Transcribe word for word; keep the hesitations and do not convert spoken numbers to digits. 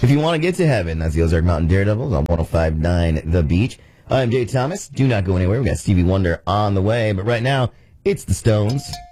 If you want to get to heaven, that's the Ozark Mountain Daredevils on one oh five point nine The Beach. I'm Jay Thomas. Do not go anywhere. We got Stevie Wonder on the way. But right now, it's the Stones.